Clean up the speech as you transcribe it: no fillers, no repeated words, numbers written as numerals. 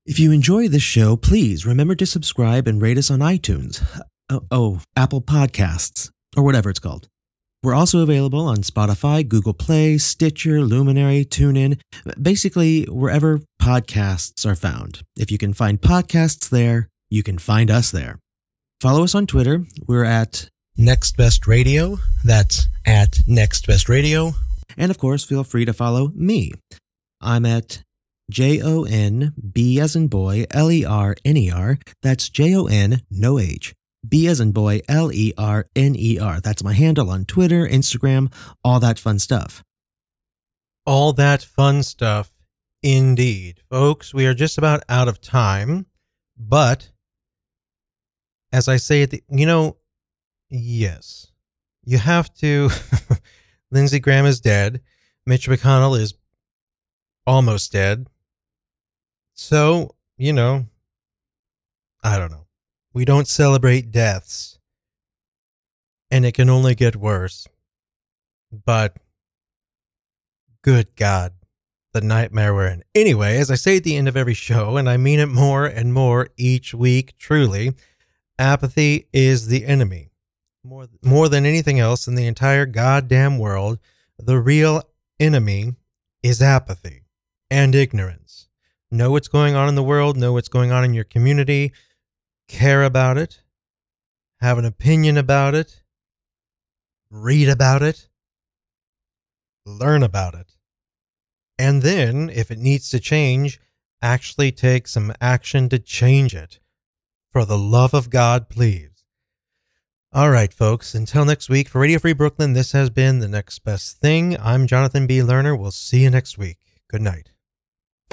If you enjoy this show, please remember to subscribe and rate us on iTunes. Apple Podcasts, or whatever it's called. We're also available on Spotify, Google Play, Stitcher, Luminary, TuneIn, basically wherever podcasts are found. If you can find podcasts there, you can find us there. Follow us on Twitter. We're at Next Best Radio. That's at Next Best Radio. And of course, feel free to follow me. I'm at JONB as in boy, LERNER. That's JON, no H. B as in boy, LERNER. That's my handle on Twitter, Instagram, all that fun stuff. All that fun stuff, indeed. Folks, we are just about out of time, but as I say, yes, you have to. Lindsey Graham is dead. Mitch McConnell is almost dead. So, I don't know. We don't celebrate deaths. And it can only get worse. But, good God, the nightmare we're in. Anyway, as I say at the end of every show, and I mean it more and more each week, truly, apathy is the enemy. More than anything else in the entire goddamn world, the real enemy is apathy and ignorance. Know what's going on in the world, know what's going on in your community, care about it, have an opinion about it, read about it, learn about it, and then, if it needs to change, actually take some action to change it. For the love of God, please. All right, folks, until next week, for Radio Free Brooklyn, this has been The Next Best Thing. I'm Jonathan B. Lerner. We'll see you next week. Good night.